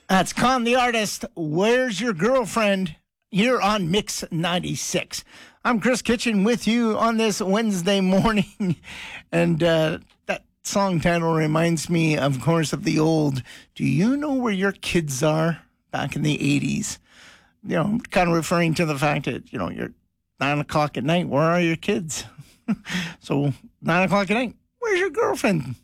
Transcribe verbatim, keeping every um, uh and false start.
That's Con the Artist. Where's Your Girlfriend? Here on Mix ninety-six. I'm Chris Kitchen with you on this Wednesday morning. And uh, that song title reminds me, of course, of the old, do you know where your kids are? Back in the eighties. You know, kind of referring to the fact that, you know, you're nine o'clock at night. Where are your kids? So nine o'clock at night. Where's your girlfriend?